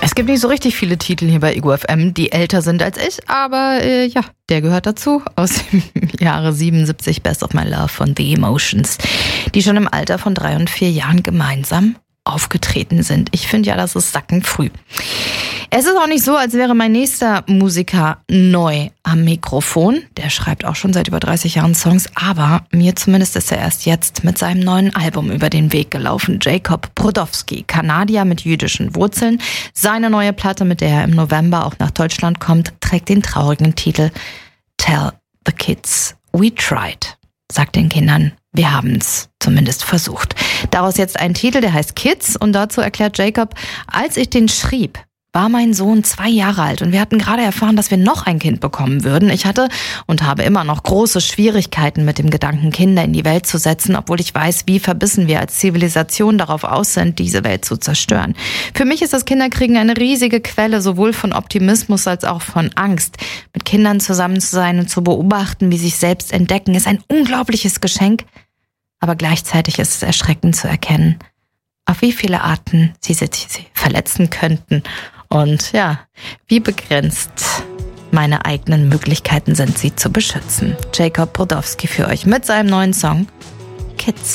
Es gibt nicht so richtig viele Titel hier bei Ego FM, die älter sind als ich, aber der gehört dazu. Aus dem Jahre 77, Best of My Love von The Emotions, die schon im Alter von 3 und 4 Jahren gemeinsam aufgetreten sind. Ich finde ja, das ist sackenfrüh. Es ist auch nicht so, als wäre mein nächster Musiker neu am Mikrofon. Der schreibt auch schon seit über 30 Jahren Songs, aber mir zumindest ist er erst jetzt mit seinem neuen Album über den Weg gelaufen. Jacob Brodowski, Kanadier mit jüdischen Wurzeln. Seine neue Platte, mit der er im November auch nach Deutschland kommt, trägt den traurigen Titel Tell the Kids We Tried. Sagt den Kindern, wir haben's zumindest versucht. Daraus jetzt ein Titel, der heißt Kids, und dazu erklärt Jacob, als ich den schrieb, war mein Sohn 2 Jahre alt und wir hatten gerade erfahren, dass wir noch ein Kind bekommen würden. Ich hatte und habe immer noch große Schwierigkeiten mit dem Gedanken, Kinder in die Welt zu setzen, obwohl ich weiß, wie verbissen wir als Zivilisation darauf aus sind, diese Welt zu zerstören. Für mich ist das Kinderkriegen eine riesige Quelle, sowohl von Optimismus als auch von Angst. Mit Kindern zusammen zu sein und zu beobachten, wie sie sich selbst entdecken, ist ein unglaubliches Geschenk. Aber gleichzeitig ist es erschreckend zu erkennen, auf wie viele Arten sie verletzen könnten. Und ja, wie begrenzt meine eigenen Möglichkeiten sind, sie zu beschützen. Jacob Brodowski für euch mit seinem neuen Song Kids.